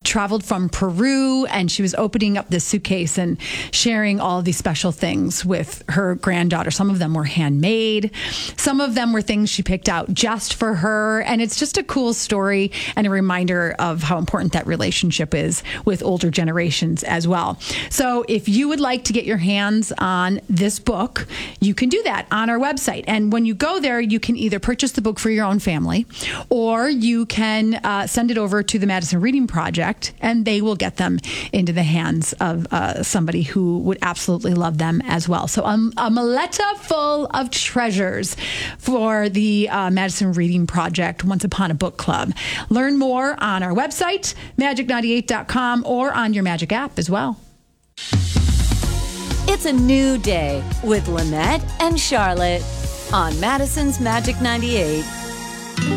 traveled from Peru, and she was opening up this suitcase and sharing all of these special things with her granddaughter. Some of them were handmade. Some of them were things she picked out just for her. And it's just a cool story and a reminder of how important that relationship is with older generations as well. So if you would like to get your hands on this book, you can do that on our website. And when you go there, you can either purchase the book for your own family, or you can send it over to the Madison Reading Project, and they will get them into the hands of somebody who would absolutely love them as well. So a maleta full of treasures for the Madison Reading Project Once Upon a Book Club. Learn more on our website, magic98.com, or on your Magic app as well. It's a new day with Lynette and Charlotte on Madison's Magic 98.